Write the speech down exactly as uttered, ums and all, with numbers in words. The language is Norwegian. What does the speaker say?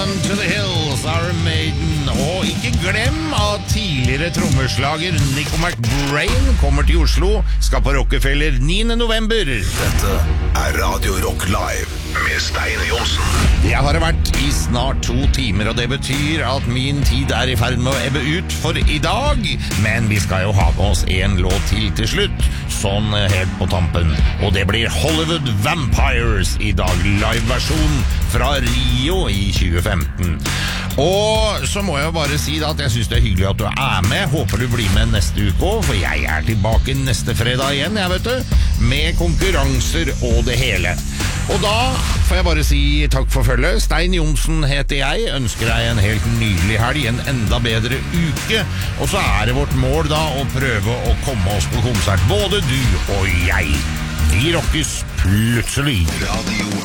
Run to the Hills, Iron Maiden. Og ikke glem at tidligere trommeslager Nico McBrain kommer til Oslo, skal på Rockefeller niende november. Dette er Radio Rock Live med Stein Johnsen. Jeg har vært i snart to timer, og det betyr at min tid er i ferd med å ebbe ut for i dag. Men vi skal jo ha med oss en låt til til slutt, sånn helt på tampen. Og det blir Hollywood Vampires i dag, live-versjon fra Rio i tjue femten. Og så må jeg bare si da at jeg synes det er hyggelig at du er med. Håper du blir med neste uke også, for jeg er tilbake neste fredag igjen, jeg vet du, med konkurranser og det hele. Og da får jeg bare si takk for følget. Stein Johnsen heter jeg, ønsker deg en helt nydelig helg, en enda bedre uke. Og så er det vårt mål da å prøve å komme oss på konsert, både du og jeg. Vi rockes plutselig. Radio